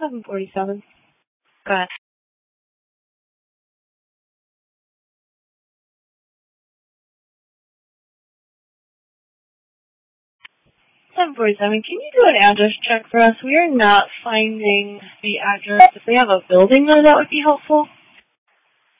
747. Go ahead. 747, can you do an address check for us? We are not finding the address. If they have a building there, that would be helpful.